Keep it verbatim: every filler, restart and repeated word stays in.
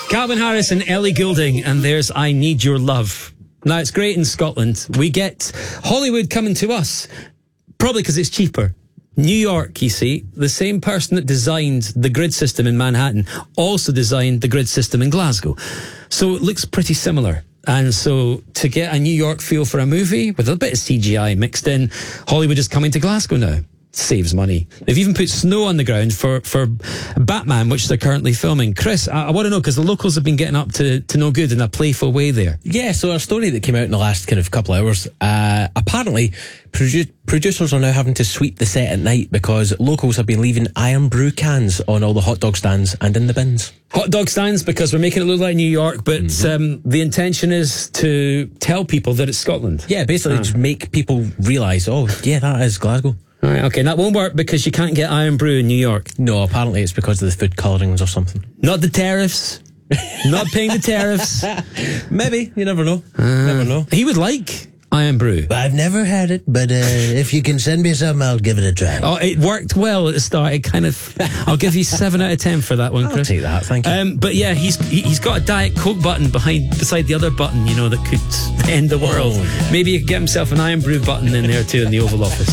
Calvin Harris and Ellie Goulding, and there's I Need Your Love. Now, it's great in Scotland. We get Hollywood coming to us, probably because it's cheaper. New York, you see, the same person that designed the grid system in Manhattan also designed the grid system in Glasgow. So it looks pretty similar. And so to get a New York feel for a movie with a bit of C G I mixed in, Hollywood is coming to Glasgow now. Saves money. They've even put snow on the ground for, for Batman, which they're currently filming. Chris, I, I want to know, because the locals have been getting up to, to no good in a playful way there. Yeah, so a story that came out in the last kind of couple of hours, uh, apparently produ- producers are now having to sweep the set at night because locals have been leaving Iron Brew cans on all the hot dog stands and in the bins. Hot dog stands, because we're making it look like New York, but Mm-hmm. um, the intention is to tell people that it's Scotland. Yeah, basically Ah. just make people realise, oh, yeah, that is Glasgow. All right, okay, that won't work because you can't get Iron Brew in New York. No, apparently it's because of the food colourings or something. Not the tariffs. Not paying the tariffs. Maybe, you never know. Uh, never know. He would like Iron Brew. I've never had it, but uh, if you can send me some, I'll give it a try. Oh, it worked well at the start. It kind of, I'll give you seven out of ten for that one, I'll Chris. take that, thank you. Um, but yeah, he's he, he's got a Diet Coke button behind beside the other button, you know, that could end the world. Oh, yeah. Maybe he could get himself an Iron Brew button in there too in the Oval Office.